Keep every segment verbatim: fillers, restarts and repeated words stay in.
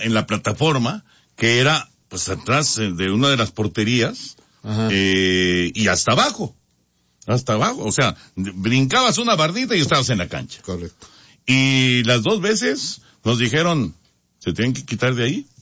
en la plataforma, que era pues atrás de una de las porterías, eh, y hasta abajo, hasta abajo, o sea, brincabas una bardita y estabas en la cancha. Correcto. Y las dos veces nos dijeron, se tienen que quitar de ahí,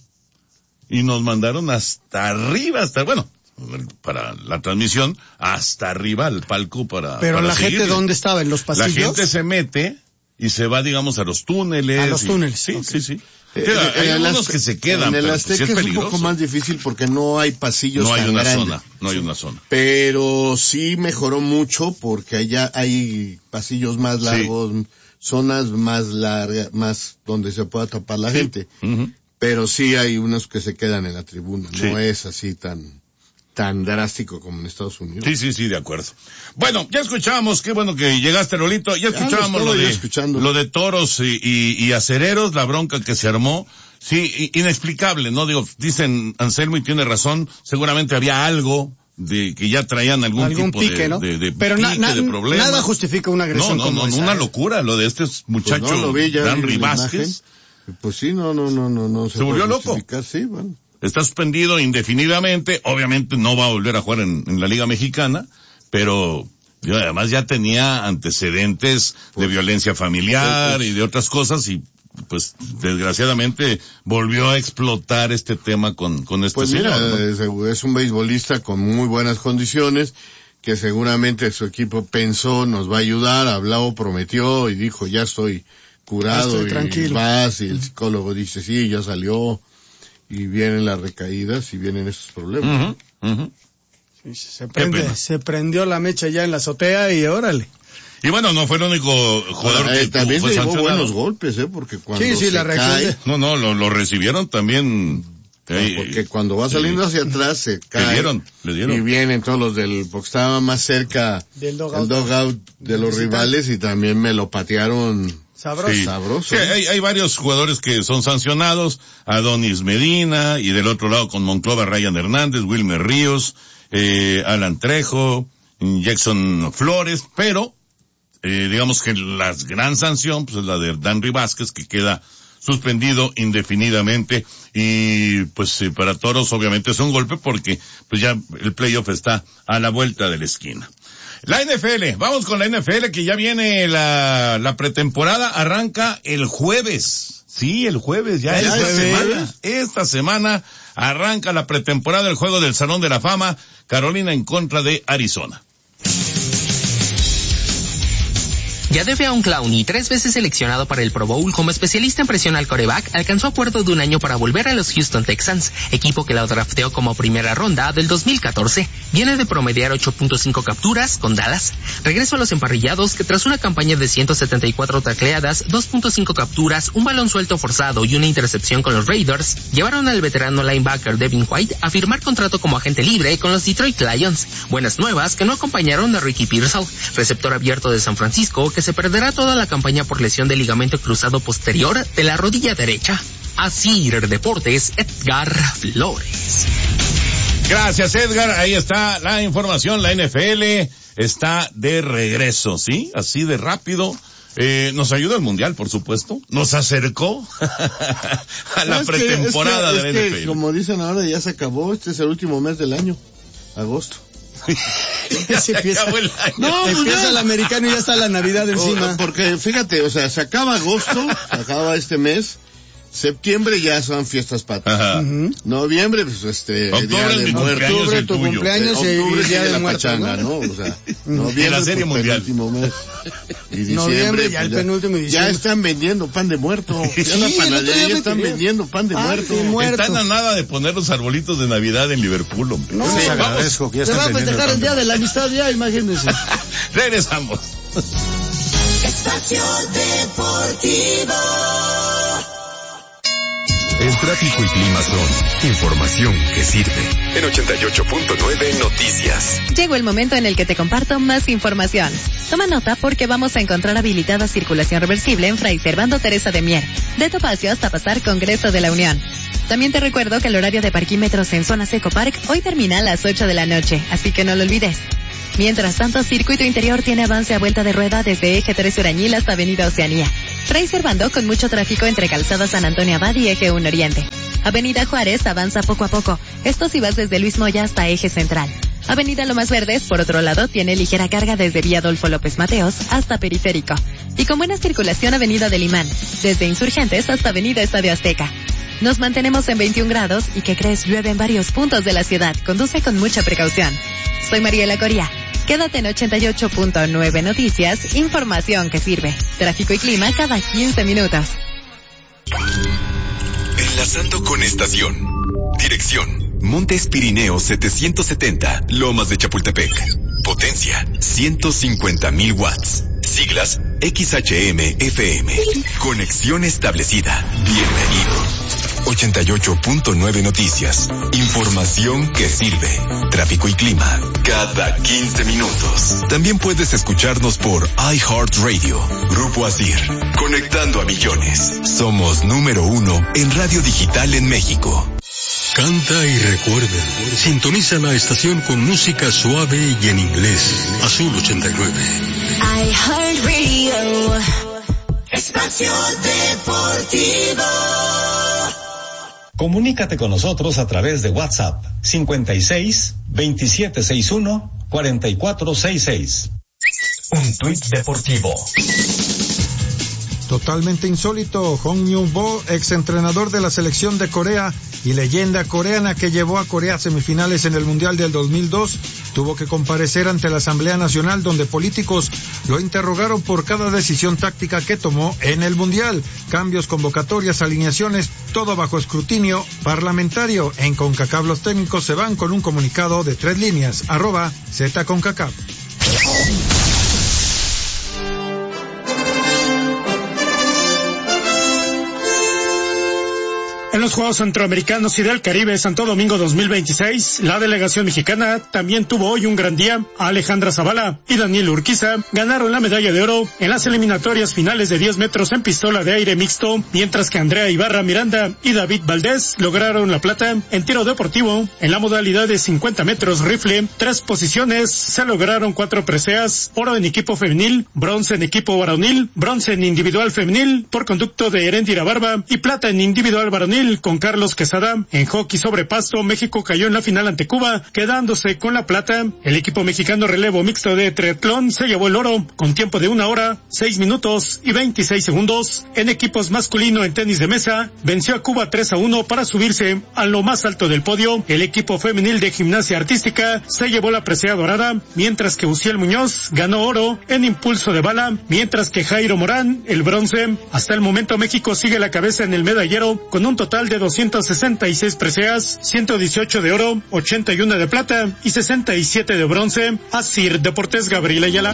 y nos mandaron hasta arriba, hasta, bueno, para la transmisión, hasta arriba al palco para Pero para la seguir. gente, ¿dónde estaba? ¿En los pasillos? La gente se mete y se va, digamos, a los túneles. A los y, túneles. Sí, okay. sí, sí. Eh, Queda, hay en algunos Azte- que se quedan, en el pero Azteca pues, sí es, es un peligroso. poco más difícil porque no hay pasillos No hay tan una grandes. zona, no hay una zona. Pero sí mejoró mucho porque allá hay pasillos más largos, sí. zonas más largas, más donde se pueda tapar la sí. gente. Uh-huh. Pero sí hay unos que se quedan en la tribuna, sí. no es así tan tan drástico como en Estados Unidos. Sí, sí, sí, de acuerdo. Bueno, ya escuchábamos, qué bueno que llegaste, Lolito, ya escuchábamos lo de, lo de toros y, y, y acereros, la bronca que se armó. Sí, inexplicable, ¿no? Digo, dicen Anselmo y tiene razón, seguramente había algo de que ya traían algún, algún tipo pique, de, ¿no? de, de Pero pique, na, na, de problema. Nada justifica una agresión no, no, como no, esa. una locura, lo de este muchacho, pues no, vi, Danry Vázquez. Pues sí, no, no, no, no, no. Se, se volvió loco. Sí, bueno. Está suspendido indefinidamente, obviamente no va a volver a jugar en, en la Liga Mexicana, pero yo además ya tenía antecedentes pues, de violencia familiar pues, y de otras cosas y pues desgraciadamente volvió a explotar este tema con, con este pues señor. Pues mira, ¿no? es un beisbolista con muy buenas condiciones, que seguramente su equipo pensó, nos va a ayudar, habló, prometió y dijo, ya estoy curado, estoy y tranquilo. Vas, y el psicólogo dice, sí, ya salió. Y vienen las recaídas y vienen esos problemas. Uh-huh, uh-huh. Sí, se, prende, se prendió la mecha ya en la azotea y órale. Y bueno, no fue el único jugador Ahora, que eh, también fue se llevó sancionado. buenos golpes, ¿eh? Porque cuando sí, sí, se la cae... de... No, no, lo, lo recibieron también... No, porque cuando va saliendo eh, hacia atrás se cae. Le dieron, le dieron. Y vienen todos los del... Porque estaba más cerca del dugout, el dugout de los rivales y también me lo patearon... Sabroso. Sí. Sabroso. Sí, hay, hay varios jugadores que son sancionados, Adonis Medina, y del otro lado con Monclova, Ryan Hernández, Wilmer Ríos, eh, Alan Trejo, Jackson Flores, pero, eh, digamos que la gran sanción, pues es la de Danry Vázquez, que queda suspendido indefinidamente, y pues eh, para Toros obviamente es un golpe porque pues ya el playoff está a la vuelta de la esquina. La N F L, vamos con la N F L que ya viene la, la pretemporada, arranca el jueves. Sí, el jueves, ya esta jueves. semana, esta semana arranca la pretemporada del juego del Salón de la Fama, Carolina en contra de Arizona. Jadeveon Clowney, tres veces seleccionado para el Pro Bowl como especialista en presión al quarterback, alcanzó acuerdo de un año para volver a los Houston Texans, equipo que lo drafteó como primera ronda del dos mil catorce. Viene de promediar ocho punto cinco capturas con Dallas. Regreso a los emparrillados que tras una campaña de ciento setenta y cuatro tacleadas, dos punto cinco capturas, un balón suelto forzado y una intercepción con los Raiders, llevaron al veterano linebacker Devin White a firmar contrato como agente libre con los Detroit Lions. Buenas nuevas que no acompañaron a Ricky Pearsall, receptor abierto de San Francisco, que se perderá toda la campaña por lesión de ligamento cruzado posterior de la rodilla derecha. Asir Deportes, Edgar Flores. Gracias, Edgar. Ahí está la información. La N F L está de regreso, ¿sí? Así de rápido. Eh, nos ayuda el Mundial, por supuesto. Nos acercó a la no, pretemporada que, es que, de la es N F L. Que, como dicen ahora, ya se acabó. Este es el último mes del año. Agosto. se empieza, no, empieza el americano y ya está la Navidad encima. O, porque fíjate, o sea, se acaba agosto, se acaba este mes. Septiembre ya son fiestas patrias. Uh-huh. Noviembre, pues este, octubre, día de muertos. Octubre, tu cumpleaños eh, octubre, y día de, de muertos, pachanga, ¿no? O sea, noviembre, la serie pues, mundial. Penúltimo mes. Y diciembre, noviembre, ya pues, el penúltimo y diciembre. Ya están vendiendo pan de muerto. Ya sí, la panadería ya están quería. vendiendo pan de, pan muerto. de muerto. Están a nada de poner los arbolitos de Navidad en Liverpool, hombre. No, sí, agradezco que ya se va a festejar el día de la amistad ya, imagínense. Regresamos. Espacio Deportivo. El tráfico y clima son información que sirve. En ochenta y ocho punto nueve Noticias. Llegó el momento en el que te comparto más información. Toma nota porque vamos a encontrar habilitada circulación reversible en Fray Servando Teresa de Mier, de Topacio hasta pasar Congreso de la Unión. También te recuerdo que el horario de parquímetros en Zona Seco Park hoy termina a las ocho de la noche, así que no lo olvides. Mientras tanto, Circuito Interior tiene avance a vuelta de rueda desde Eje tres Urañil hasta Avenida Oceanía. Fray Servando con mucho tráfico entre Calzada San Antonio Abad y Eje uno Oriente. Avenida Juárez avanza poco a poco. Esto si vas desde Luis Moya hasta Eje Central. Avenida Lomas Verdes, por otro lado, tiene ligera carga desde Vía Adolfo López Mateos hasta Periférico. Y con buena circulación Avenida del Imán, desde Insurgentes hasta Avenida Estadio Azteca. Nos mantenemos en veintiún grados y ¿qué crees? Llueve en varios puntos de la ciudad. Conduce con mucha precaución. Soy Mariela Coria. Quédate en ochenta y ocho punto nueve Noticias, información que sirve. Tráfico y clima cada quince minutos. Enlazando con estación. Dirección: Montes Pirineos setecientos setenta, Lomas de Chapultepec. Potencia: ciento cincuenta mil watts. Siglas: X H M F M. Conexión establecida. Bienvenido. ochenta y ocho punto nueve Noticias. Información que sirve. Tráfico y clima cada quince minutos. También puedes escucharnos por iHeartRadio. Grupo Asir. Conectando a millones. Somos número uno en radio digital en México. Canta y recuerda. Sintoniza la estación con música suave y en inglés. Azul ochenta y nueve. iHeartRadio. Espacio Deportivo. Comunícate con nosotros a través de WhatsApp cincuenta y seis, veintisiete sesenta y uno, cuarenta y cuatro sesenta y seis. Un tuit deportivo. Totalmente insólito, Hong Myung-bo, exentrenador de la selección de Corea y leyenda coreana que llevó a Corea a semifinales en el Mundial del dos mil dos, tuvo que comparecer ante la Asamblea Nacional donde políticos lo interrogaron por cada decisión táctica que tomó en el Mundial. Cambios, convocatorias, alineaciones, todo bajo escrutinio parlamentario. En CONCACAF los técnicos se van con un comunicado de tres líneas, arroba Z CONCACAF. En los Juegos Centroamericanos y del Caribe Santo Domingo dos mil veintiséis, la delegación mexicana también tuvo hoy un gran día. Alejandra Zavala y Daniel Urquiza ganaron la medalla de oro en las eliminatorias finales de diez metros en pistola de aire mixto, mientras que Andrea Ibarra Miranda y David Valdés lograron la plata en tiro deportivo. En la modalidad de cincuenta metros rifle, tres posiciones se lograron cuatro preseas: oro en equipo femenil, bronce en equipo varonil, bronce en individual femenil por conducto de Erendira Barba y plata en individual varonil con Carlos Quesada. En hockey sobre pasto, México cayó en la final ante Cuba, quedándose con la plata. El equipo mexicano relevo mixto de triatlón se llevó el oro con tiempo de una hora, seis minutos y veintiséis segundos. En equipos masculino en tenis de mesa, venció a Cuba tres a uno para subirse a lo más alto del podio. El equipo femenil de gimnasia artística se llevó la presea dorada, mientras que Uciel Muñoz ganó oro en impulso de bala, mientras que Jairo Morán el bronce. Hasta el momento México sigue la cabeza en el medallero con un total de doscientas sesenta y seis preseas, ciento dieciocho de oro, ochenta y uno de plata y sesenta y siete de bronce. Asir Deportes, Gabriela Ayala.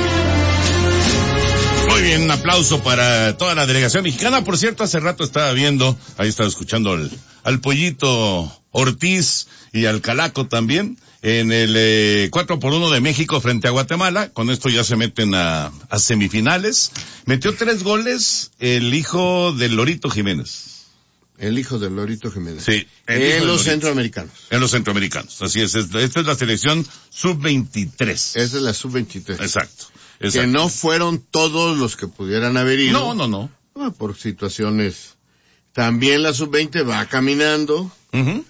Muy bien, un aplauso para toda la delegación mexicana. Por cierto, hace rato estaba viendo, ahí estaba escuchando al, al Pollito Ortiz y al Calaco también, en el eh, cuatro por uno de México frente a Guatemala. Con esto ya se meten a, a semifinales. Metió tres goles el hijo del Lorito Jiménez. El hijo del Lorito Jiménez. Sí. En los centroamericanos. En los centroamericanos, así es. Esta es la selección sub veintitrés. Esa es la sub veintitrés. Exacto, exacto. Que no fueron todos los que pudieran haber ido. No, no, no. Por situaciones. También la sub veinte va caminando. Uh-huh.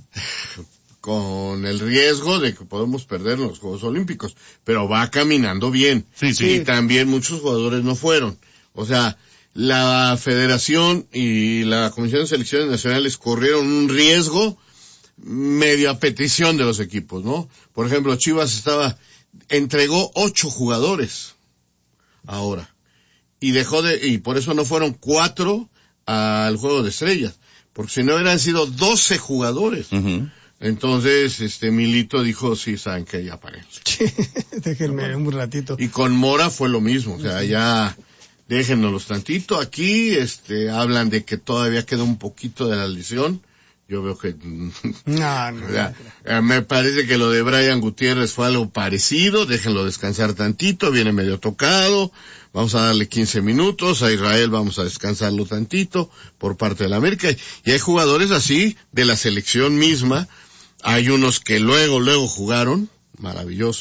Con el riesgo de que podemos perder en los Juegos Olímpicos. Pero va caminando bien. Sí, sí. Y también muchos jugadores no fueron. O sea, la Federación y la Comisión de Selecciones Nacionales corrieron un riesgo medio a petición de los equipos, ¿no? Por ejemplo, Chivas estaba, entregó ocho jugadores ahora. Y dejó de, y por eso no fueron cuatro al Juego de Estrellas. Porque si no hubieran sido doce jugadores. Uh-huh. Entonces, este, Milito dijo, sí, saben que ya paguen. Déjenme un ratito. Y con Mora fue lo mismo, o sea, ya, déjennos tantito. Aquí, este, hablan de que todavía queda un poquito de la lesión. Yo veo que, no, no, ya, no. Me parece que lo de Brian Gutiérrez fue algo parecido. Déjenlo descansar tantito, viene medio tocado. Vamos a darle quince minutos. A Israel vamos a descansarlo tantito por parte de la América. Y hay jugadores así de la selección misma. Hay unos que luego, luego jugaron, maravilloso,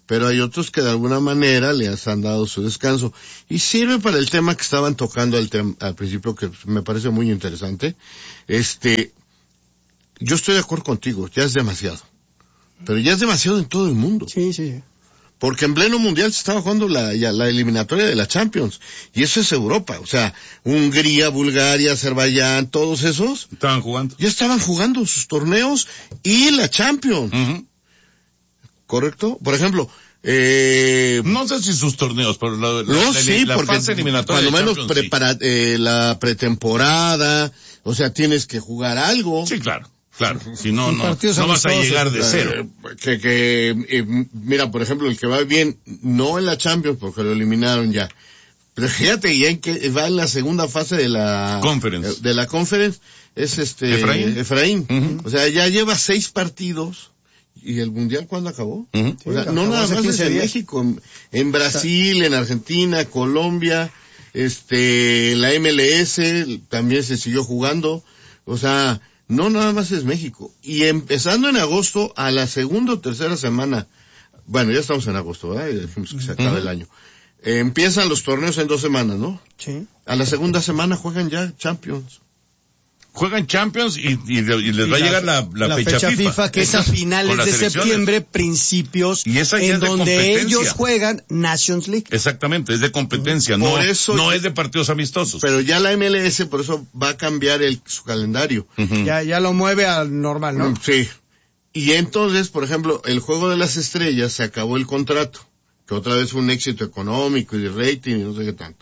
pero hay otros que de alguna manera les han dado su descanso. Y sirve para el tema que estaban tocando al, tem- al principio, que me parece muy interesante. Este, yo estoy de acuerdo contigo, ya es demasiado. Pero ya es demasiado en todo el mundo. Sí, sí. Porque en pleno mundial se estaba jugando la, ya, la eliminatoria de la Champions. Y eso es Europa. O sea, Hungría, Bulgaria, Azerbaiyán, todos esos. Estaban jugando. Ya estaban jugando sus torneos y la Champions. Uh-huh. ¿Correcto? Por ejemplo, eh... no sé si sus torneos, pero la, la, no, la, sí, la porque fase eliminatoria cuando menos Champions, prepara, sí. eh, la pretemporada, o sea, tienes que jugar algo. Sí, claro, claro. Si no, no, Partidos no vas a amistosos, llegar de Eh, cero. que, que, eh, mira, por ejemplo, el que va bien, no en la Champions, porque lo eliminaron ya. Pero fíjate, ya en que va en la segunda fase de la Conference. de la Conference, es este Efraín. Efraín. Uh-huh. O sea, ya lleva seis partidos. ¿Y el mundial cuándo acabó? Uh-huh. O sea, Sí, no acabó nada hace más es quince en días. México, en, en Brasil, en Argentina, Colombia, este, la M L S también se siguió jugando. O sea, no nada más es México. Y empezando en agosto, a la segunda o tercera semana, bueno, ya estamos en agosto, ¿verdad? Y dijimos que se acaba Uh-huh. el año. Eh, empiezan los torneos en dos semanas, ¿no? Sí. A la segunda semana juegan ya Champions. Juegan Champions y, y, y les Y va a la- llegar la, la, la fecha, fecha FIFA, que es a Con finales las de selecciones. septiembre, principios, Y esa ya en es de donde competencia. ellos juegan Nations League. Exactamente, es de competencia, no, Por eso- no es de partidos amistosos. Pero ya la M L S, por eso va a cambiar el, su calendario. Uh-huh. Ya, ya lo mueve al normal, ¿no? Mm, Sí. Y entonces, por ejemplo, el Juego de las Estrellas se acabó el contrato, que otra vez fue un éxito económico y de rating y no sé qué tanto.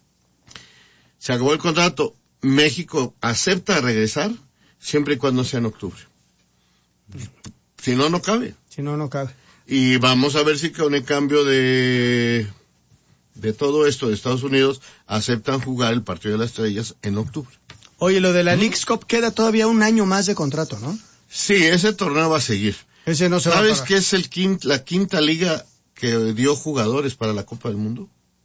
Se acabó el contrato. México acepta regresar siempre y cuando sea en octubre. Si no, no cabe. Si no, no cabe. Y vamos a ver si con el cambio de, de todo esto de Estados Unidos aceptan jugar el Partido de las Estrellas en octubre. Oye, lo de la Leagues Cup queda todavía un año más de contrato, ¿no? Sí, ese torneo va a seguir. Ese no se va a ¿Sabes parar. qué es el quint, la quinta liga que dio jugadores para la Copa del Mundo?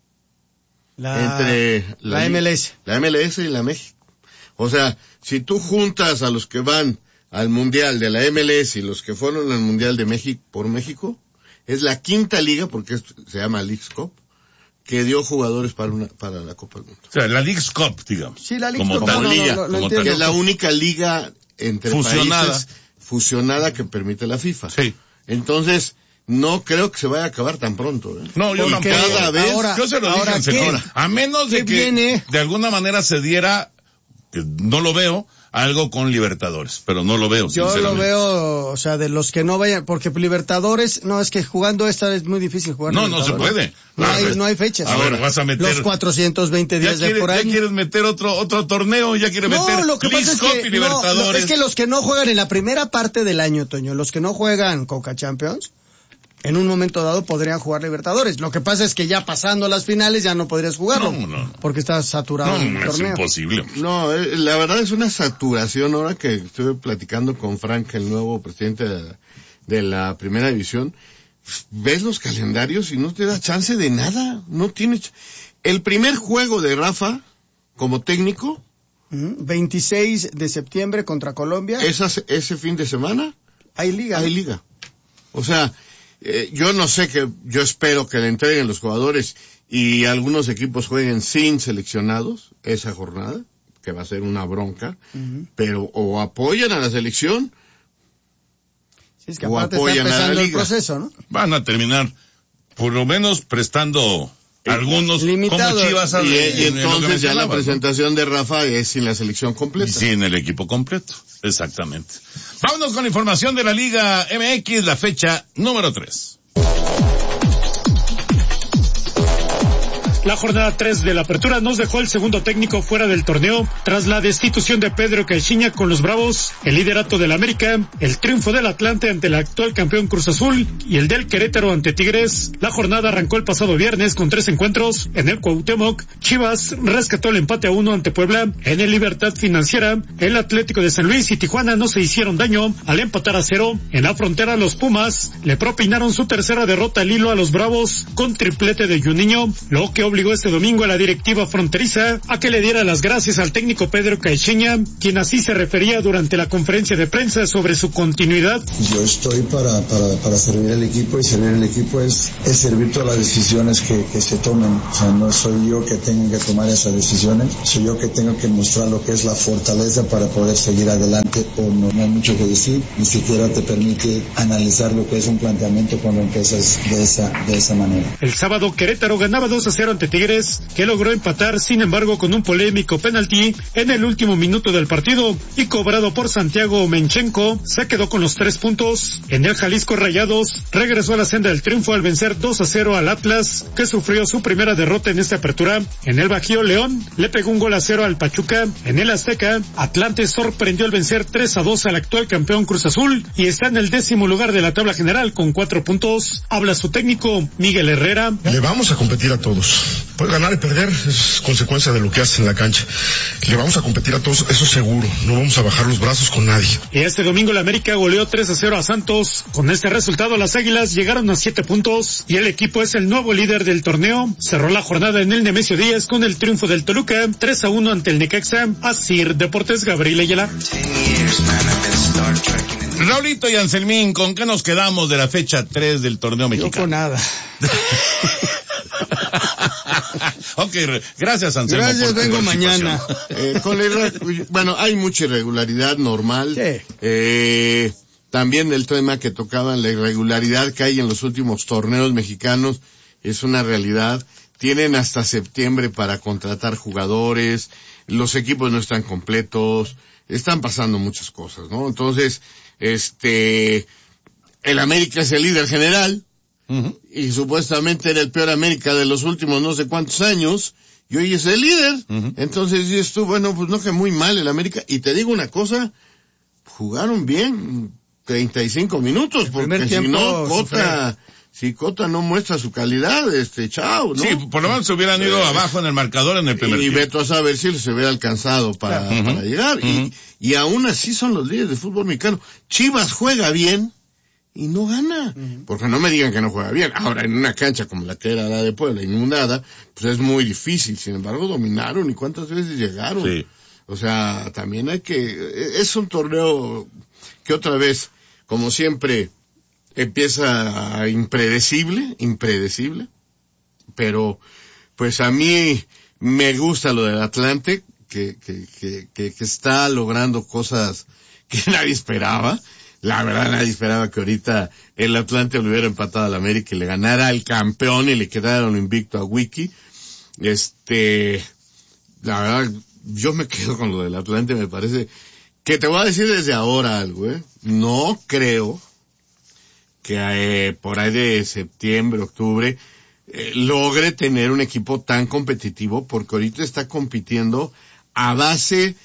La, Entre la li- M L S. La M L S y la México. O sea, si tú juntas a los que van al Mundial de la M L S y los que fueron al Mundial de México por México, es la quinta liga, porque es- se llama Leagues Cup, que dio jugadores para una, para la Copa del Mundo. O sea, la Leagues Cup, digamos. Sí, la Leagues como Cup, tal. no, no, liga, no, lo- lo como que entiendo. es la única liga entre Fusionada. países fusionada que permite la FIFA. Sí. Entonces, no creo que se vaya a acabar tan pronto. ¿eh? No, yo Porque tampoco. cada vez, ahora- Yo se lo ahora, dije ¿qué- en sector. A menos de qué que viene? de alguna manera se diera, que no lo veo, algo con Libertadores, pero no lo veo, Yo lo sinceramente. veo, o sea, de los que no vayan, porque Libertadores, no, es que jugando esta es muy difícil jugar. No, no se Libertadores. puede. No, A hay, ver, no hay fechas. a ver, vas a meter- Los cuatrocientos veinte Ya días de quieres, por ya año. quieres meter otro otro torneo, ya quieres meter No, lo que Leagues pasa es Cup que, y no, no, Libertadores. es que los que no juegan en la primera parte del año, Toño, los que no juegan Conca Champions, en un momento dado podrían jugar Libertadores. Lo que pasa es que ya pasando las finales ya no podrías jugarlo. No, no, no. Porque está saturado No, el no, es torneo. imposible. No, eh, la verdad es una saturación. Ahora que estuve platicando con Frank, el nuevo presidente de la, de la primera división, ves los calendarios y no te da chance de nada. No tienes. El primer juego de Rafa, como técnico, Ujú. veintiséis de septiembre contra Colombia. esas, ese fin de semana, Hay liga. hay liga. O sea, eh, yo no sé que, yo espero que le entreguen los jugadores y algunos equipos jueguen sin seleccionados esa jornada, que va a ser una bronca, Ujú. pero o apoyan a la selección Sí, es que o aparte está apoyan a la empezando el liga. proceso, ¿no? Van a terminar, por lo menos, prestando algunos limitado. como Chivas. y, al- y en- en lo que entonces ya la mencionabas, ¿no? presentación de Rafa es sin la selección Y completa. sin el equipo completo, exactamente. Vámonos con la información de la Liga M X, la fecha número tres. La jornada tres de la apertura nos dejó el segundo técnico fuera del torneo tras la destitución de Pedro Caixinha con los Bravos, el liderato del América, el triunfo del Atlante ante el actual campeón Cruz Azul y el del Querétaro ante Tigres. La jornada arrancó el pasado viernes con tres encuentros. En el Cuauhtémoc, Chivas rescató el empate a uno ante Puebla. En el Libertad Financiera, el Atlético de San Luis y Tijuana no se hicieron daño al empatar a cero. En la frontera, los Pumas le propinaron su tercera derrota al hilo a los Bravos con triplete de Juninho, lo que obligó este domingo a la directiva fronteriza a que le diera las gracias al técnico Pedro Caixinha, quien así se refería durante la conferencia de prensa sobre su continuidad. Yo estoy para, para, para servir al equipo, y servir al equipo es, es servir todas las decisiones que, que se tomen. O sea, no soy yo que tengo que tomar esas decisiones, soy yo que tengo que mostrar lo que es la fortaleza para poder seguir adelante, o no, no hay mucho que decir, ni siquiera te permite analizar lo que es un planteamiento cuando empiezas de esa, de esa manera. El sábado Querétaro ganaba dos a cero ante Tigres, que logró empatar, sin embargo, con un polémico penalti en el último minuto del partido y cobrado por Santiago Menchenko, se quedó con los tres puntos. En el Jalisco, Rayados regresó a la senda del triunfo al vencer dos a cero al Atlas, que sufrió su primera derrota en esta apertura. En el Bajío, León le pegó un gol a cero al Pachuca. En el Azteca, Atlante sorprendió al vencer tres a dos al actual campeón Cruz Azul y está en el décimo lugar de la tabla general con cuatro puntos. Habla su técnico Miguel Herrera. Le vamos a competir a todos. Pues ganar y perder es consecuencia de lo que hace en la cancha. Le vamos a competir a todos, eso seguro. No vamos a bajar los brazos con nadie. Y este domingo la América goleó tres a cero a Santos. Con este resultado las Águilas llegaron a siete puntos y el equipo es el nuevo líder del torneo. Cerró la jornada en el Nemesio Díaz con el triunfo del Toluca tres a uno ante el Necaxa. Asir Deportes, Gabriel Ayala. Raulito y Anselmín, ¿con qué nos quedamos de la fecha tres del torneo mexicano? No con nada. Ok, gracias, Anselmo. Gracias, vengo mañana. Eh, con la, bueno, hay mucha irregularidad normal. Sí. Eh, también el tema que tocaban, la irregularidad que hay en los últimos torneos mexicanos, es una realidad. Tienen hasta septiembre para contratar jugadores, los equipos no están completos, están pasando muchas cosas, ¿no? Entonces, este, el América es el líder general, uh-huh, y supuestamente era el peor América de los últimos no sé cuántos años, y hoy es el líder. Uh-huh. Entonces dices tú, bueno, pues no, que muy mal el América. Y te digo una cosa, jugaron bien treinta y cinco minutos, porque si no, Cota, si Cota no muestra su calidad, este, chao, ¿no? Sí, por lo menos se hubieran ido eh, abajo en el marcador en el primer y tiempo. Y Beto a saber si se hubiera alcanzado para, uh-huh, para llegar. Uh-huh. Y, y aún así son los líderes de fútbol mexicano. Chivas juega bien y no gana. Uh-huh. Porque no me digan que no juega bien. Ahora, en una cancha como la que era la de Puebla, inundada, pues es muy difícil. Sin embargo, dominaron y cuántas veces llegaron. Sí. O sea, también hay que, es un torneo que otra vez, como siempre, empieza impredecible, impredecible, pero pues a mí me gusta lo del Atlante, que, que, que, que, que está logrando cosas que nadie esperaba. La verdad, nadie esperaba que ahorita el Atlante le hubiera empatado al América y le ganara al campeón y le quedara un invicto a Wiki. Este, la verdad, yo me quedo con lo del Atlante, me parece que te voy a decir desde ahora algo, ¿eh? No creo que eh, por ahí de septiembre, octubre, eh, logre tener un equipo tan competitivo, porque ahorita está compitiendo a base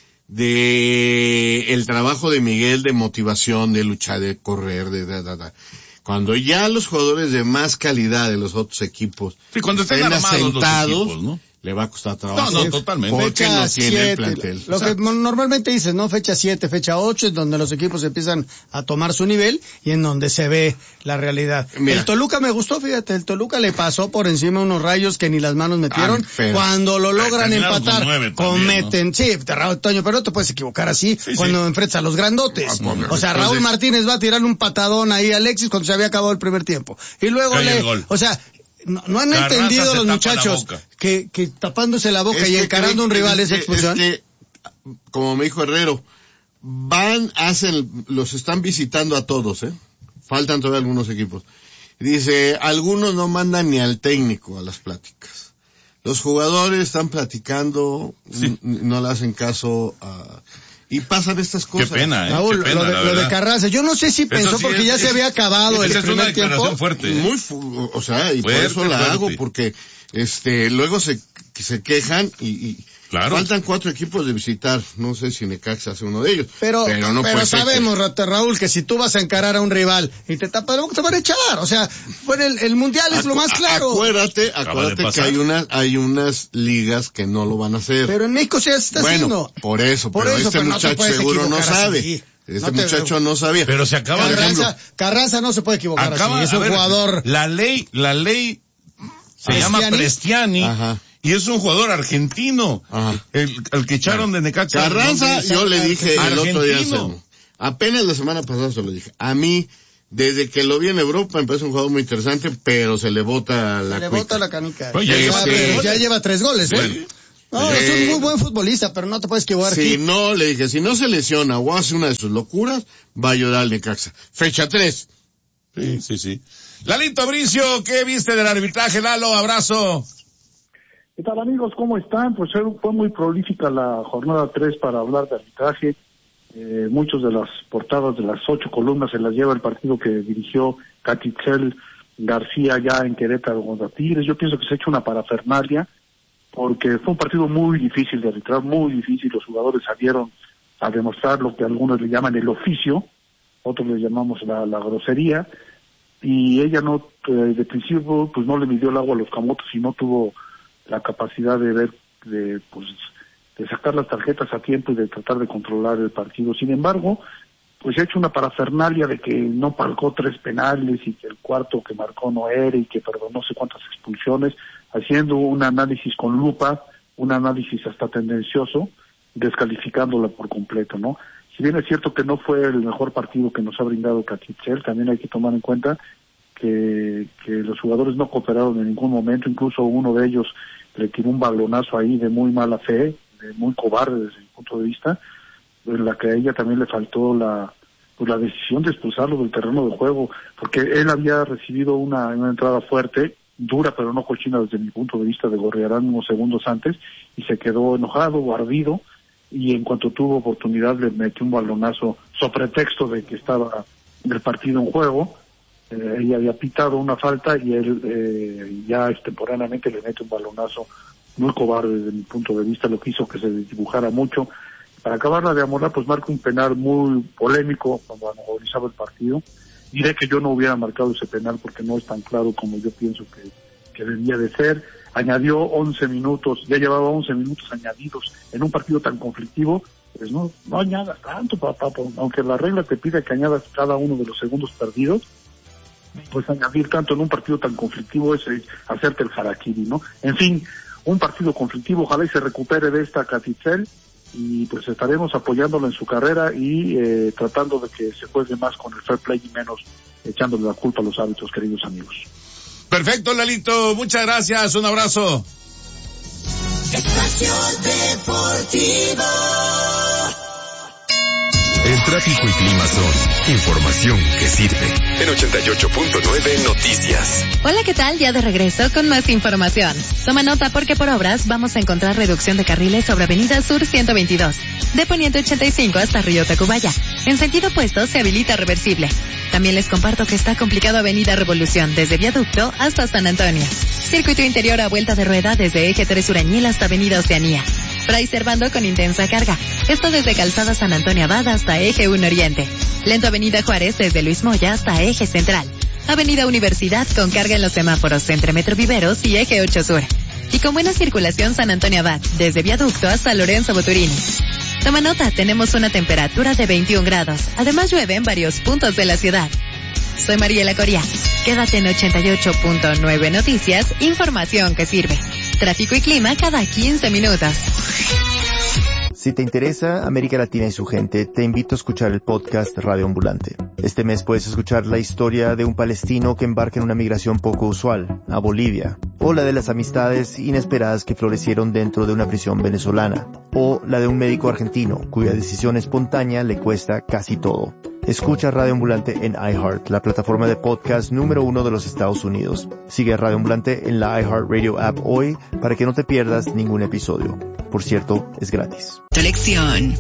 de el trabajo de Miguel, de motivación, de luchar, de correr, de da, da, da. Cuando ya los jugadores de más calidad de los otros equipos sí, cuando estén asentados, los equipos, ¿no? Le va a costar trabajo. No, no, totalmente. Porque fecha no tiene siete, el plantel. Lo que normalmente dices, ¿no? Fecha siete, fecha ocho, es donde los equipos empiezan a tomar su nivel y en donde se ve la realidad. Mira, el Toluca me gustó, fíjate, el Toluca le pasó por encima unos Rayos que ni las manos metieron. Ah, pero, Cuando lo logran empatar, con cometen, también, ¿no? Sí, Raúl Toño, pero no te puedes equivocar así sí, cuando sí. enfrentas a los grandotes. Ah, o sea, Raúl Entonces, Martínez va a tirar un patadón ahí a Alexis cuando se había acabado el primer tiempo. Y luego le, o sea, No, no han Carranza entendido los muchachos que, que tapándose la boca es y encarando a un rival es, es expulsión. Es que, como me dijo Herrero, van, hacen, los están visitando a todos, ¿eh? Faltan todavía algunos equipos. Dice, algunos no mandan ni al técnico a las pláticas. Los jugadores están platicando, sí. n- no le hacen caso a... Y pasan estas cosas. Qué pena, ¿eh? Raúl, Qué pena, lo, de, la lo de Carranza, yo no sé si eso pensó sí porque es, ya es, se había acabado el primer tiempo. Fuerte, ¿eh? Muy, fu- o sea, y fuerte, por eso la fuerte. hago, porque este, luego se, se quejan y, y claro. faltan cuatro equipos de visitar. No sé si Necaxa hace uno de ellos. Pero, pero, no pero sabemos, que... Raúl, que si tú vas a encarar a un rival y te tapas la boca, te van a echar. O sea, bueno, el, el mundial es Acu- lo más claro. Acuérdate, acuérdate que hay unas, hay unas ligas que no lo van a hacer. Pero en México se está bueno, haciendo. Por eso, por pero eso, este pero muchacho no seguro no sabe. Así. Este no muchacho te... no sabía. Pero se acaba Carranza, de ejemplo, Carranza no se puede equivocar acaba, así. Es un ver, jugador. La ley, la ley Se ¿Prestiani? llama Prestiani. Ajá. Y es un jugador argentino. Ajá. El, el que echaron de Necaxa. Carranza, yo le dije el otro día, argentino. apenas la semana pasada se lo dije. A mí, desde que lo vi en Europa, me parece un jugador muy interesante, pero se le bota la Se le cuica. bota la canica. Pues ya ya, lleva ya, tres ya goles. lleva tres goles, ¿eh? Bueno. No, es Eh, un muy buen futbolista, pero no te puedes equivocar Si aquí. no, le dije, si no se lesiona o hace una de sus locuras, va a ayudar al Necaxa. Fecha tres. Sí, sí, sí. Lalito Bricio, ¿qué viste del arbitraje, Lalo? Abrazo. ¿Qué tal, amigos? ¿Cómo están? Pues fue muy prolífica la jornada tres para hablar de arbitraje. Eh, muchos de las portadas de las ocho columnas se las lleva el partido que dirigió Catitzel García ya en Querétaro contra Tigres. Yo pienso que se ha hecho una parafernalia porque fue un partido muy difícil de arbitrar, muy difícil. Los jugadores salieron a demostrar lo que algunos le llaman el oficio, otros le llamamos la, la grosería, y ella no, eh, de principio, pues no le midió el agua a los camotes y no tuvo la capacidad de ver, de, pues, de sacar las tarjetas a tiempo y de tratar de controlar el partido. Sin embargo, pues se ha hecho una parafernalia de que no marcó tres penales y que el cuarto que marcó no era y que perdonó no sé cuántas expulsiones, haciendo un análisis con lupa, un análisis hasta tendencioso, descalificándola por completo, ¿no? Si bien es cierto que no fue el mejor partido que nos ha brindado Catitzel, también hay que tomar en cuenta que, que los jugadores no cooperaron en ningún momento, incluso uno de ellos le tiró un balonazo ahí de muy mala fe, de muy cobarde desde mi punto de vista, en la que a ella también le faltó la pues la decisión de expulsarlo del terreno de juego, porque él había recibido una, una entrada fuerte, dura pero no cochina desde mi punto de vista, de Gorriarán unos segundos antes, y se quedó enojado o ardido, y en cuanto tuvo oportunidad le metió un balonazo sobre pretexto de que estaba el partido en juego. Eh, ella había pitado una falta y él eh, ya extemporáneamente le mete un balonazo muy cobarde desde mi punto de vista, lo que hizo que se dibujara mucho. Para acabarla de amolar, pues marca un penal muy polémico cuando agonizaba el partido. Diré que yo no hubiera marcado ese penal porque no es tan claro como yo pienso que, que debía de ser. Añadió once minutos, ya llevaba once minutos añadidos en un partido tan conflictivo. Pues no, no añadas tanto, papá, aunque la regla te pide que añadas cada uno de los segundos perdidos, pues añadir tanto en un partido tan conflictivo es hacerte el harakiri, ¿no? En fin, un partido conflictivo, ojalá y se recupere de esta Catitzel, y pues estaremos apoyándolo en su carrera y eh, tratando de que se juegue más con el fair play y menos echándole la culpa a los árbitros, queridos amigos. Perfecto, Lalito, muchas gracias, un abrazo. Espacio Deportivo. El tráfico y clima son información que sirve. En ochenta y ocho punto nueve Noticias. Hola, ¿qué tal? Ya de regreso con más información. Toma nota porque por obras vamos a encontrar reducción de carriles sobre Avenida Sur ciento veintidós, de Poniente ochenta y cinco hasta Río Tacubaya. En sentido opuesto se habilita reversible. También les comparto que está complicado Avenida Revolución desde Viaducto hasta San Antonio. Circuito interior a vuelta de rueda desde Eje tres Urañil hasta Avenida Oceanía. Fray Servando con intensa carga. Esto desde Calzada San Antonio Abad hasta Eje uno Oriente. Lento Avenida Juárez desde Luis Moya hasta Eje Central. Avenida Universidad con carga en los semáforos entre Metro Viveros y Eje ocho Sur. Y con buena circulación San Antonio Abad desde Viaducto hasta Lorenzo Boturini. Toma nota, tenemos una temperatura de veintiún grados. Además llueve en varios puntos de la ciudad. Soy Mariela Coria. Quédate en ochenta y ocho punto nueve Noticias, información que sirve. Tráfico y clima cada quince minutos. Si te interesa América Latina y su gente, te invito a escuchar el podcast Radio Ambulante. Este mes puedes escuchar la historia de un palestino que embarca en una migración poco usual, a Bolivia, o la de las amistades inesperadas que florecieron dentro de una prisión venezolana, o la de un médico argentino cuya decisión espontánea le cuesta casi todo. Escucha Radio Ambulante en iHeart, la plataforma de podcast número uno de los Estados Unidos. Sigue a Radio Ambulante en la iHeartRadio app hoy para que no te pierdas ningún episodio. Por cierto, es gratis. Tu lección.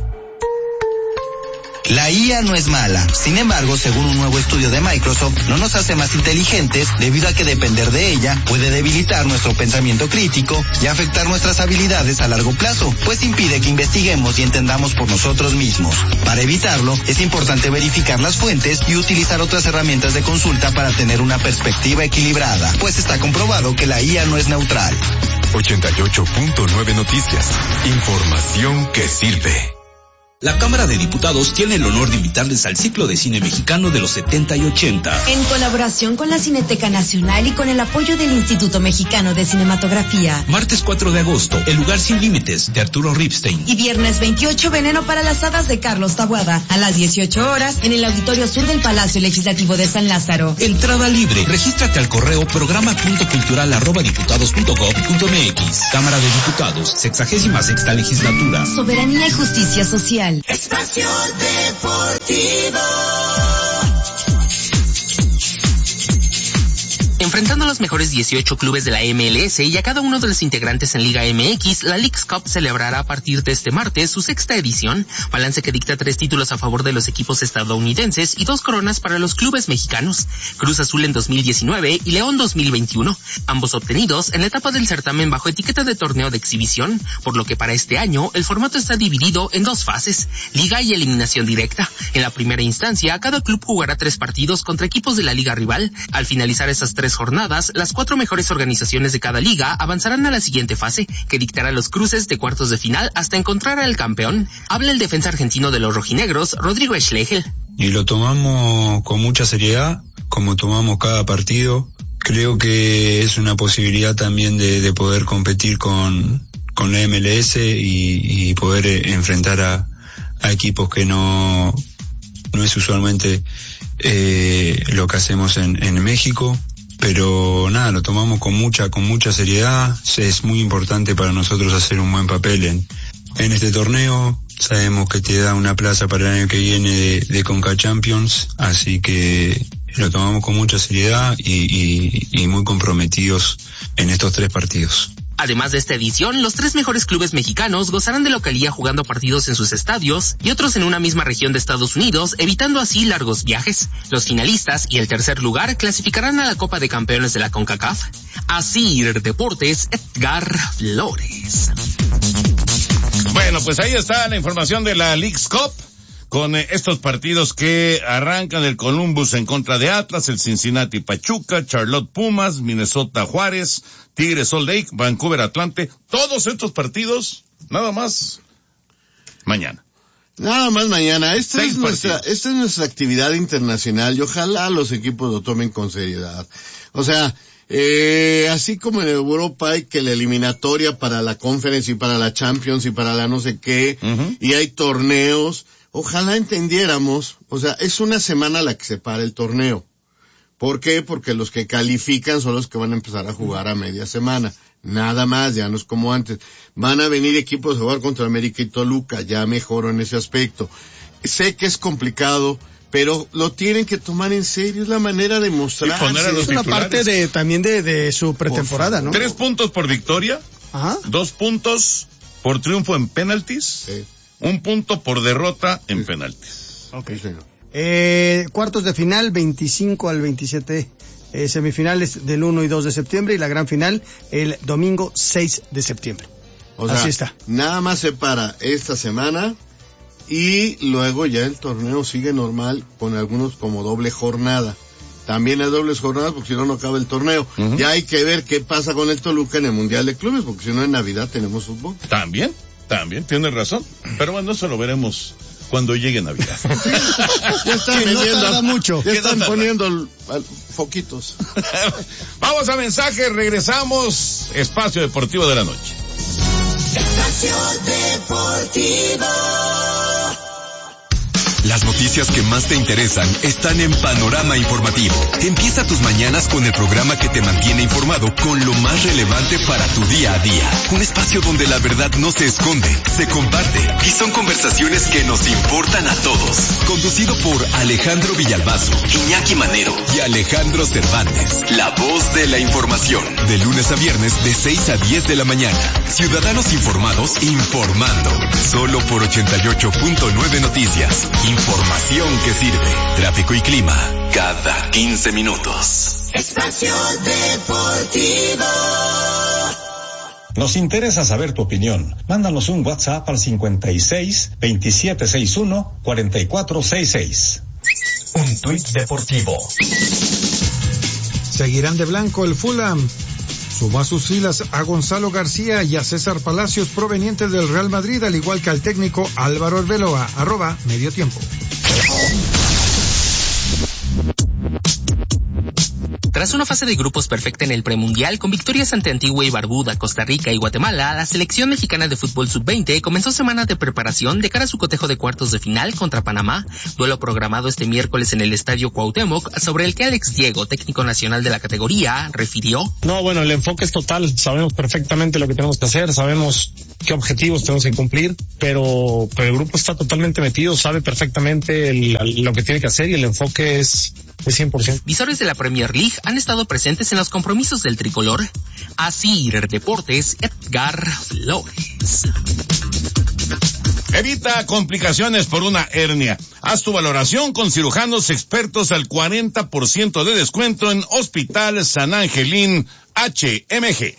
La I A no es mala, sin embargo, según un nuevo estudio de Microsoft, no nos hace más inteligentes debido a que depender de ella puede debilitar nuestro pensamiento crítico y afectar nuestras habilidades a largo plazo, pues impide que investiguemos y entendamos por nosotros mismos. Para evitarlo, es importante verificar las fuentes y utilizar otras herramientas de consulta para tener una perspectiva equilibrada, pues está comprobado que la I A no es neutral. ochenta y ocho punto nueve Noticias. Información que sirve. La Cámara de Diputados tiene el honor de invitarles al ciclo de cine mexicano de los setenta y ochenta. En colaboración con la Cineteca Nacional y con el apoyo del Instituto Mexicano de Cinematografía. Martes cuatro de agosto, El lugar sin límites, de Arturo Ripstein. Y viernes veintiocho, Veneno para las hadas, de Carlos Taboada. A las dieciocho horas, en el Auditorio Sur del Palacio Legislativo de San Lázaro. Entrada libre. Regístrate al correo programa punto cultural arroba diputados punto gob punto mx. Cámara de Diputados, sexagésima sexta legislatura. Soberanía y justicia social. Espacio Deportivo. Enfrentando a los mejores dieciocho clubes de la M L S y a cada uno de los integrantes en Liga M X, la Leagues Cup celebrará a partir de este martes su sexta edición, balance que dicta tres títulos a favor de los equipos estadounidenses y dos coronas para los clubes mexicanos, Cruz Azul en dos mil diecinueve y León dos mil veintiuno, ambos obtenidos en la etapa del certamen bajo etiqueta de torneo de exhibición, por lo que para este año el formato está dividido en dos fases, Liga y eliminación directa. En la primera instancia, cada club jugará tres partidos contra equipos de la liga rival. Al finalizar esas tres jornadas, las cuatro mejores organizaciones de cada liga avanzarán a la siguiente fase, que dictará los cruces de cuartos de final hasta encontrar al campeón. Habla el defensa argentino de los rojinegros, Rodrigo Schlegel. Y lo tomamos con mucha seriedad, como tomamos cada partido. Creo que es una posibilidad también de, de poder competir con, con la M L S y, y poder eh, enfrentar a, a equipos que no, no es usualmente eh, lo que hacemos en, en México. Pero nada, lo tomamos con mucha, con mucha seriedad. Es muy importante para nosotros hacer un buen papel en, en este torneo. Sabemos que te da una plaza para el año que viene de, de Conca Champions, así que lo tomamos con mucha seriedad y, y, y muy comprometidos en estos tres partidos. Además de esta edición, los tres mejores clubes mexicanos gozarán de localía jugando partidos en sus estadios y otros en una misma región de Estados Unidos, evitando así largos viajes. Los finalistas y el tercer lugar clasificarán a la Copa de Campeones de la CONCACAF. Asir Deportes, Edgar Flores. Bueno, pues ahí está la información de la Leagues Cup, con eh, estos partidos que arrancan: el Columbus en contra de Atlas, el Cincinnati Pachuca, Charlotte Pumas, Minnesota Juárez, Tigres Salt Lake, Vancouver Atlante. Todos estos partidos, nada más mañana. Nada más mañana. Esta es nuestra, esta es nuestra actividad internacional y ojalá los equipos lo tomen con seriedad. O sea, eh, así como en Europa hay que la eliminatoria para la Conference y para la Champions y para la no sé qué, uh-huh. y hay torneos. Ojalá entendiéramos, o sea, es una semana la que se para el torneo. ¿Por qué? Porque los que califican son los que van a empezar a jugar a media semana. Nada más, ya no es como antes. Van a venir equipos a jugar contra América y Toluca, ya mejoró en ese aspecto. Sé que es complicado, pero lo tienen que tomar en serio, es la manera de mostrar. Es una parte de, también de, de su pretemporada, ¿no? Tres puntos por victoria, Ajá. dos puntos por triunfo en penaltis, sí. un punto por derrota en sí. penaltis. Ok, señor. Eh, cuartos de final, veinticinco al veintisiete, eh, semifinales del uno y dos de septiembre y la gran final el domingo seis de septiembre. O sea, así está. Nada más se para esta semana y luego ya el torneo sigue normal con algunos como doble jornada. También hay dobles jornadas porque si no, no acaba el torneo. Uh-huh. Ya hay que ver qué pasa con el Toluca en el Mundial de Clubes, porque si no en Navidad tenemos fútbol. También, también, tienes razón. Pero bueno, eso lo veremos cuando llegue Navidad. Ya están sí, vendiendo, no mucho. Ya están poniendo el, el, foquitos. Vamos a mensaje, regresamos. Espacio Deportivo de la Noche. Espacio Deportivo. Las noticias que más te interesan están en Panorama Informativo. Empieza tus mañanas con el programa que te mantiene informado con lo más relevante para tu día a día. Un espacio donde la verdad no se esconde, se comparte y son conversaciones que nos importan a todos. Conducido por Alejandro Villalbazo, Iñaki Manero y Alejandro Cervantes. La voz de la información. De lunes a viernes de seis a diez de la mañana. Ciudadanos informados informando. Solo por ochenta y ocho punto nueve Noticias. Información que sirve. Tráfico y clima cada quince minutos. Espacio Deportivo. Nos interesa saber tu opinión. Mándanos un WhatsApp al cincuenta y seis, veintisiete sesenta y uno, cuarenta y cuatro sesenta y seis. Un tuit deportivo. Seguirán de blanco el Fulham. Sumó a sus filas a Gonzalo García y a César Palacios provenientes del Real Madrid, al igual que al técnico Álvaro Arbeloa. Arroba medio tiempo. Tras una fase de grupos perfecta en el premundial, con victorias ante Antigua y Barbuda, Costa Rica y Guatemala, la selección mexicana de fútbol sub veinte comenzó semana de preparación de cara a su cotejo de cuartos de final contra Panamá, duelo programado este miércoles en el Estadio Cuauhtémoc, sobre el que Alex Diego, técnico nacional de la categoría, refirió. No, bueno, el enfoque es total, sabemos perfectamente lo que tenemos que hacer, sabemos qué objetivos tenemos que cumplir, pero, pero el grupo está totalmente metido, sabe perfectamente el, lo que tiene que hacer y el enfoque es, es cien por ciento. Visores de la Premier League han estado presentes en los compromisos del tricolor. Asir Deportes, Edgar Flores. Evita complicaciones por una hernia. Haz tu valoración con cirujanos expertos al cuarenta por ciento de descuento en Hospital San Angelín H M G.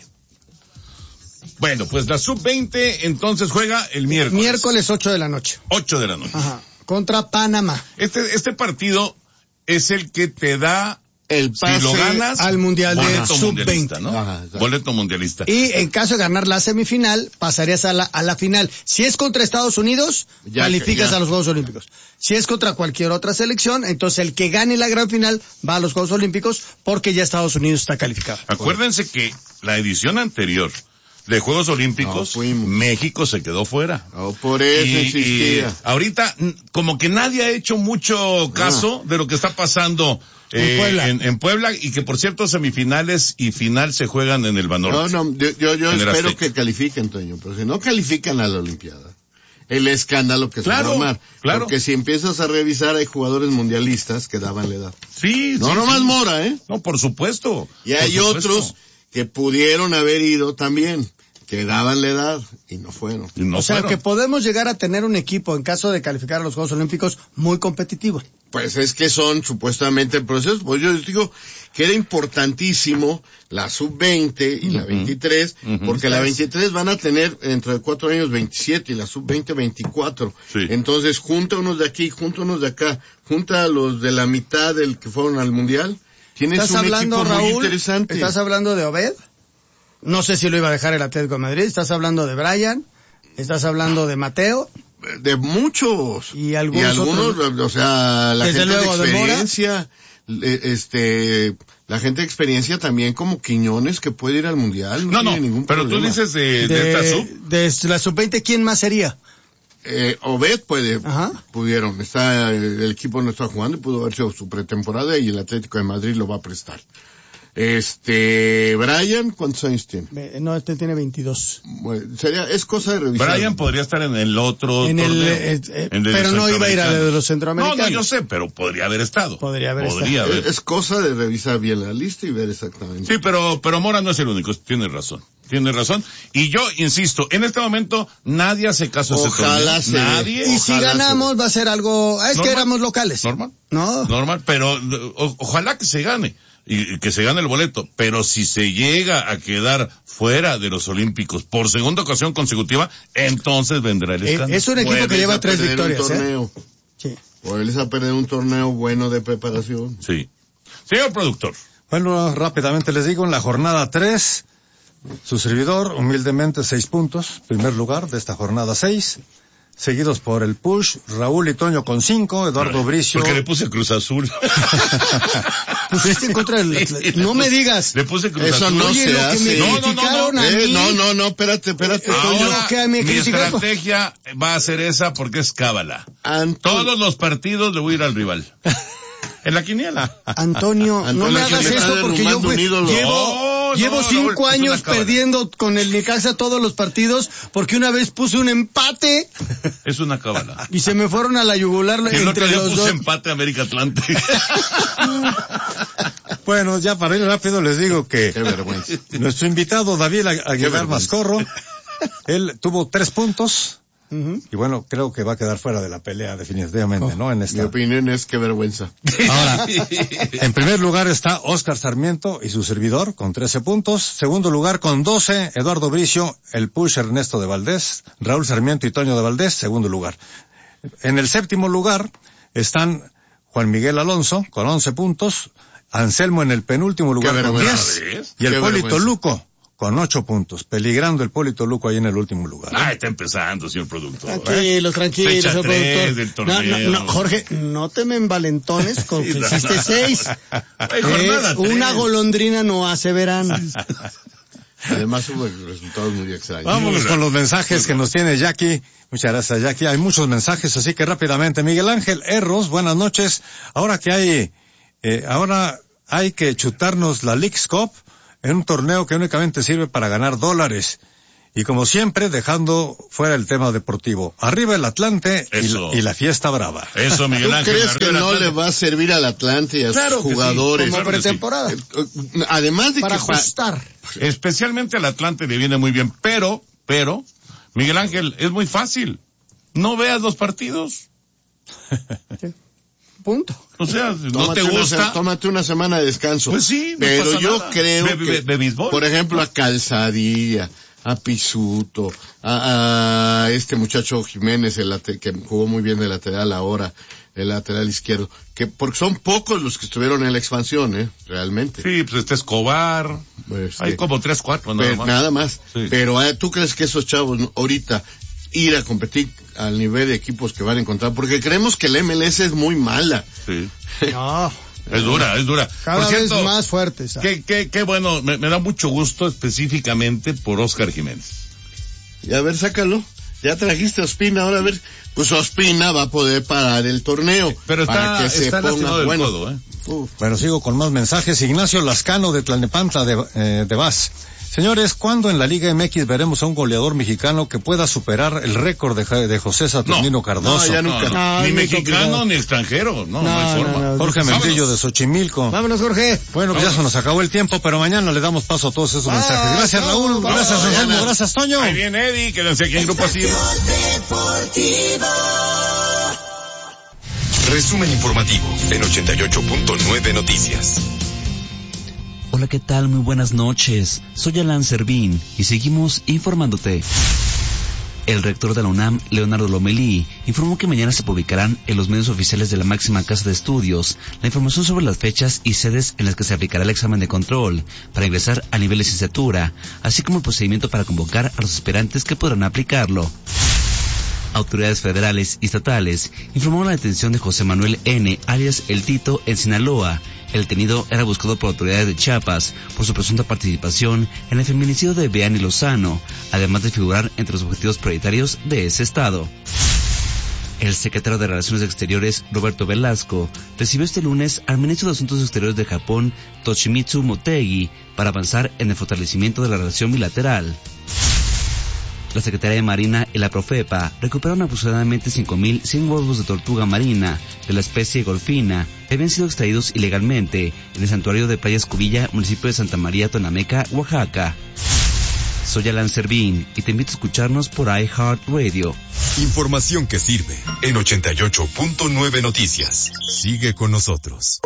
Bueno, pues la sub veinte entonces juega el miércoles. Miércoles ocho de la noche. ocho de la noche. Ajá. Contra Panamá. Este, este partido es el que te da el pase si lo ganas, al mundial de sub veinte, ¿no? Ajá, boleto mundialista. Y en caso de ganar la semifinal, pasarías a la, a la final. Si es contra Estados Unidos, ya, calificas ya. a los Juegos Olímpicos. Si es contra cualquier otra selección, entonces el que gane la gran final va a los Juegos Olímpicos porque ya Estados Unidos está calificado. Acuérdense que la edición anterior de Juegos Olímpicos, no, México se quedó fuera. No, por eso y, existía. Y ahorita, como que nadie ha hecho mucho caso ah. de lo que está pasando eh, en, Puebla. En, en Puebla, y que por cierto semifinales y final se juegan en el Banorte. No, no, yo, yo, yo espero que califiquen, Toño, pero si no califican a la Olimpiada, el escándalo que claro, se va a armar. Claro. Porque si empiezas a revisar, hay jugadores mundialistas que daban la edad. Sí, No, sí, nomás sí. Mora, ¿eh? No, por supuesto. Y hay por supuesto. otros que pudieron haber ido también, que daban la edad y no fueron. Y no o sea, fueron. que podemos llegar a tener un equipo, en caso de calificar a los Juegos Olímpicos, muy competitivo. Pues es que son supuestamente procesos. Pues yo les digo que era importantísimo la sub veinte y uh-huh. la veintitrés, uh-huh. porque la veintitrés van a tener entre cuatro años veintisiete y la sub veinte veinticuatro. Sí. Entonces, junta unos de aquí, junta unos de acá, junta a los de la mitad del que fueron al mundial. Tienes ¿Estás un hablando, equipo Raúl, muy interesante. ¿Estás hablando de Obed? No sé si lo iba a dejar el Atlético de Madrid. ¿Estás hablando de Brian? ¿Estás hablando de Mateo? De muchos. Y algunos, y algunos otros, o sea, la desde gente luego, de experiencia, de este, la gente de experiencia también como Quiñones que puede ir al mundial. No, no, tiene no ningún pero problema. tú dices de, de, de esta sub. De la sub veinte, ¿quién más sería? Eh, Obed puede, Ajá. pudieron. Está, el equipo no está jugando y pudo haber sido su pretemporada y el Atlético de Madrid lo va a prestar. Este, Brian, ¿cuántos años tiene? No, este tiene veintidós. Bueno, sería, es cosa de revisar. Brian podría estar en el otro en torneo. El, eh, eh, en el pero no iba a ir a de los centroamericanos. No, no, yo sé, pero podría haber estado. Podría haber podría estado. Haber. Es, es cosa de revisar bien la lista y ver exactamente. Sí, pero, pero Mora no es el único, tiene razón. Tiene razón. Y yo insisto, en este momento nadie hace caso a ese Ojalá torneo. se Nadie. Y si ganamos va a ser algo, es normal, que éramos locales. Normal. No. Normal, pero o, ojalá que se gane. Y que se gane el boleto, pero si se llega a quedar fuera de los Olímpicos por segunda ocasión consecutiva, entonces vendrá el escándalo. Eh, es un equipo Puedes que lleva tres perder victorias, un torneo. ¿eh? Sí. Puedes a perder un torneo bueno de preparación. Sí. Señor productor. Bueno, rápidamente les digo, en la jornada tres, su servidor, humildemente, seis puntos, primer lugar de esta jornada seis. Seguidos por el Push, Raúl y Toño con cinco, Eduardo Bricio. Porque le puse Cruz Azul. Pusiste en contra del Atlético. No me digas. Le puse Cruz Eso Azul. no Oye, se lo que hace. me No, no, no, no. Eh, no, no, no, espérate, espérate. Ahora, que me mi critican. estrategia va a ser esa porque es cábala. Antonio. Todos los partidos le voy a ir al rival. En la quiniela. Antonio, no Antonio, me hagas que me eso está porque yo derrumbando fui- un ídolo. llevo, No, llevo no, cinco Raúl, es años una cábala. perdiendo con el Necaxa todos los partidos porque una vez puse un empate Es una cábala. y se me fueron a la yugular Y el otro entre día los puse dos. empate a América Atlante. Bueno, ya para ir rápido les digo que Qué vergüenza. nuestro invitado David Aguilar vergüenza. Mascorro, él tuvo tres puntos. Ujú. Y bueno, creo que va a quedar fuera de la pelea definitivamente, Oh, ¿no? En Mi esta. opinión es que vergüenza. Ahora, en primer lugar está Óscar Sarmiento y su servidor con trece puntos. Segundo lugar con doce, Eduardo Bricio, el Push Ernesto de Valdés, Raúl Sarmiento y Toño de Valdés, segundo lugar. En el séptimo lugar están Juan Miguel Alonso con once puntos, Anselmo en el penúltimo lugar Qué con vergüenza. diez y el Qué Polito vergüenza. Luco con ocho puntos, peligrando el Poli Toluca ahí en el último lugar. Ah, está empezando, señor productor. Tranquilos, tranquilos, Fecha señor tres productor. del torneo. No, no, no, Jorge, no te me envalentones con que Sí, no, hiciste no. seis. Ay, jornada Es, una tres. golondrina no hace verano. Además hubo resultados muy extraños. Vámonos con los mensajes que nos tiene Jackie. Muchas gracias, Jackie. Hay muchos mensajes, así que rápidamente. Miguel Ángel Erros, buenas noches. Ahora que hay, eh, ahora hay que chutarnos la Leagues Cup en un torneo que únicamente sirve para ganar dólares. Y como siempre, dejando fuera el tema deportivo. Arriba el Atlante y la, y la fiesta brava. Eso, Miguel ¿Tú Ángel. crees que no le va a servir al Atlante y a Claro sus que sí, jugadores? Como claro que sí. pretemporada. Además de Para que pa- ajustar. Especialmente al Atlante le viene muy bien, pero, pero, Miguel Ángel, es muy fácil. No veas los partidos. Punto. O sea, no Tómate te una gusta. se- tómate una semana de descanso. Pues sí, no pero pasa yo nada. creo Ve- que, ve- ve béisbol. por ejemplo, a Calzadilla, a Pisuto, a, a este muchacho Jiménez, el late- que jugó muy bien de lateral ahora, el lateral izquierdo, que porque son pocos los que estuvieron en la expansión, eh, realmente. Sí, pues está Escobar. Pues, Hay sí. como tres, cuatro, nada Pero más. nada más. Sí. Pero eh, ¿tú crees que esos chavos no, ahorita ir a competir al nivel de equipos que van a encontrar? Porque creemos que la M L S es muy mala. Sí. No. Es dura, es dura. Cada Por cierto, vez más fuertes. Qué, qué, qué bueno, me, me da mucho gusto específicamente por Oscar Jiménez. Y a ver, sácalo. Ya trajiste a Ospina, ahora a ver, pues Ospina va a poder parar el torneo. Pero está, para que se está lastimado ponga del bueno. codo, ¿eh? Uf. Bueno, sigo con más mensajes. Ignacio Lascano de Tlalnepantla de, eh, de Vaz. Señores, ¿cuándo en la Liga M X veremos a un goleador mexicano que pueda superar el récord de, de José Saturnino No, Cardoso? no, ya nunca. No, No, ni es muy mexicano complicado. ni extranjero, no, no, No, hay forma. no, no. Jorge Vámonos. Mentillo de Xochimilco. Vámonos, Jorge. Bueno, pues ya se nos acabó el tiempo, pero mañana le damos paso a todos esos Ah, mensajes. Gracias, no, Raúl. vamos, Gracias, mañana. Anselmo. Gracias, Toño. Ahí viene Eddie, quédense aquí en Grupo Asir. Deportivo. Resumen informativo en ochenta y ocho punto nueve Noticias. Hola, ¿qué tal? Muy buenas noches. Soy Alan Servín y seguimos informándote. El rector de la UNAM, Leonardo Lomelí, informó que mañana se publicarán en los medios oficiales de la máxima casa de estudios la información sobre las fechas y sedes en las que se aplicará el examen de control para ingresar a nivel de licenciatura, así como el procedimiento para convocar a los aspirantes que podrán aplicarlo. Autoridades federales y estatales informaron la detención de José Manuel N., alias El Tito, en Sinaloa. El detenido era buscado por autoridades de Chiapas por su presunta participación en el feminicidio de Beani Lozano, además de figurar entre los objetivos prioritarios de ese estado. El secretario de Relaciones Exteriores, Roberto Velasco, recibió este lunes al ministro de Asuntos Exteriores de Japón, Toshimitsu Motegi, para avanzar en el fortalecimiento de la relación bilateral. La Secretaría de Marina y la Profepa recuperaron aproximadamente cinco mil cien huevos de tortuga marina de la especie golfina que habían sido extraídos ilegalmente en el santuario de Playa Escubilla, municipio de Santa María Tonameca, Oaxaca. Soy Alan Servín y te invito a escucharnos por iHeartRadio. Información que sirve en ochenta y ocho punto nueve Noticias. Sigue con nosotros.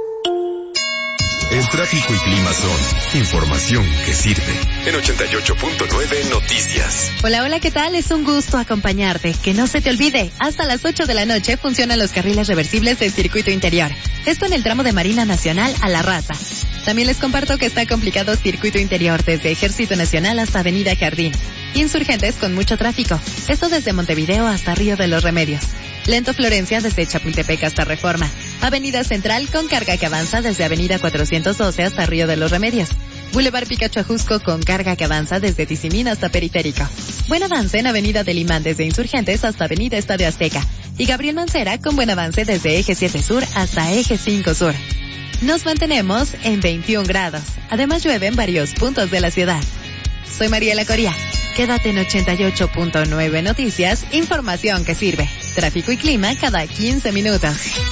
El tráfico y clima son información que sirve en ochenta y ocho punto nueve Noticias. Hola, hola, ¿qué tal? Es un gusto acompañarte. Que no se te olvide, hasta las ocho de la noche funcionan los carriles reversibles del circuito interior. Esto en el tramo de Marina Nacional a La Raza. También les comparto que está complicado circuito interior desde Ejército Nacional hasta Avenida Jardín. Insurgentes con mucho tráfico. Esto desde Montevideo hasta Río de los Remedios. Lento Florencia desde Chapultepec hasta Reforma. Avenida Central con carga que avanza desde Avenida cuatrocientos doce hasta Río de los Remedios. Boulevard Picacho Ajusco con carga que avanza desde Tizimín hasta Periférico. Buen avance en Avenida del Imán desde Insurgentes hasta Avenida Estadio Azteca. Y Gabriel Mancera con buen avance desde Eje siete Sur hasta Eje cinco Sur. Nos mantenemos en veintiún grados. Además llueve en varios puntos de la ciudad. Soy Mariela Coria. Quédate en ochenta y ocho punto nueve Noticias, información que sirve. Tráfico y clima cada quince minutos.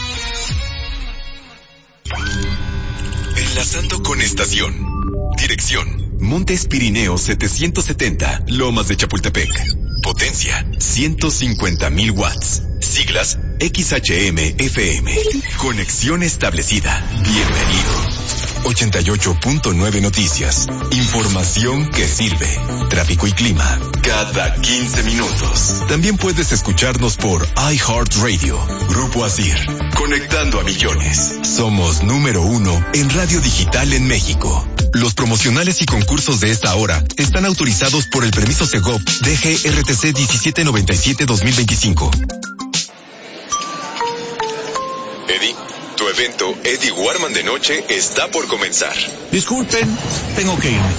Enlazando con estación. Dirección: Montes Pirineos setecientos setenta, Lomas de Chapultepec. Potencia: ciento cincuenta mil watts. Siglas: X H M F M. Conexión establecida. Bienvenido. ochenta y ocho punto nueve Noticias. Información que sirve. Tráfico y clima cada quince minutos. También puedes escucharnos por iHeartRadio. Grupo Asir. Conectando a millones. Somos número uno en radio digital en México. Los promocionales y concursos de esta hora están autorizados por el permiso Segov D G R T C diecisiete noventa y siete dos mil veinticinco. Eddie, tu evento Eddie Warman de noche está por comenzar. Disculpen, tengo que irme.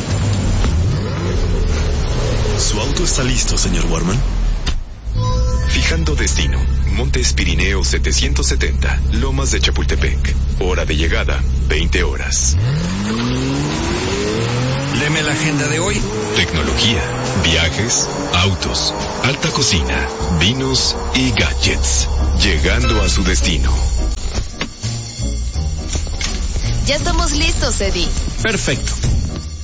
¿Su auto está listo, señor Warman? Fijando destino, Montes Pirineos setecientos setenta, Lomas de Chapultepec. Hora de llegada, veinte horas. Léeme la agenda de hoy. Tecnología, viajes, autos, alta cocina, vinos y gadgets. Llegando a su destino. Ya estamos listos, Eddie. Perfecto.